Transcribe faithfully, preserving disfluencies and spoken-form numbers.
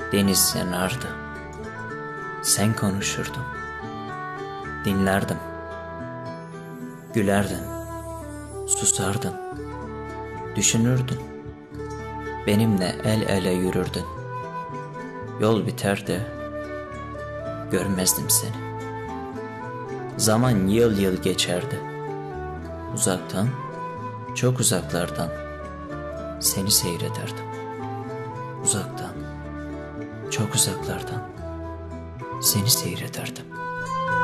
Deniz yanardı, sen konuşurdun, dinlerdim, gülerdin, susardın, düşünürdün, benimle el ele yürürdün. Yol biterdi, görmezdim seni. Zaman yıl yıl geçerdi, uzaktan, çok uzaklardan seni seyrederdim. Uzaktan, çok uzaklardan seni seyrederdim.